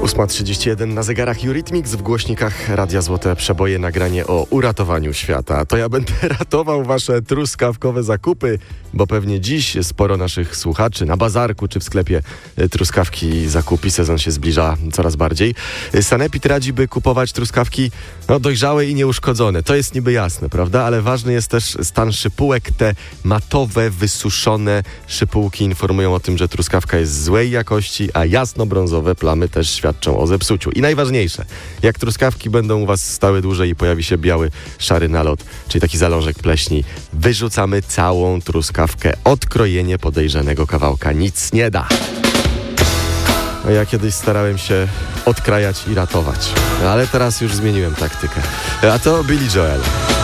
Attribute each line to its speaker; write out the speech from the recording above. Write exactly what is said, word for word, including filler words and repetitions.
Speaker 1: ósma trzydzieści jeden na zegarach Eurythmics, w głośnikach Radia Złote Przeboje, nagranie o uratowaniu świata. To ja będę ratował wasze truskawkowe zakupy, bo pewnie dziś sporo naszych słuchaczy na bazarku czy w sklepie truskawki zakupi. Sezon się zbliża coraz bardziej. Sanepid radzi, by kupować truskawki no, dojrzałe i nieuszkodzone. To jest niby jasne, prawda? Ale ważny jest też stan szypułek. Te matowe, wysuszone szypułki informują o tym, że truskawka jest złej jakości, a jasno-brązowe plamy też świadczą o zepsuciu. I najważniejsze, jak truskawki będą u was stały dłużej i pojawi się biały, szary nalot, czyli taki zalążek pleśni, wyrzucamy całą truskawkę. Odkrojenie podejrzanego kawałka nic nie da. No ja kiedyś starałem się odkrajać i ratować, ale teraz już zmieniłem taktykę. A to Billy Joel.